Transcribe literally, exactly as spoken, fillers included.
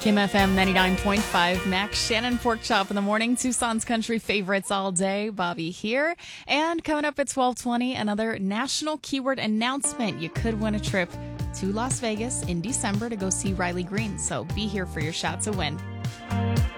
Kim F M ninety-nine point five, Max Shannon Pork Chop in the morning. Tucson's country favorites all day. Bobby here. And coming up at twelve twenty, another national keyword announcement. You could win a trip to Las Vegas in December to go see Riley Green. So be here for your shot to win.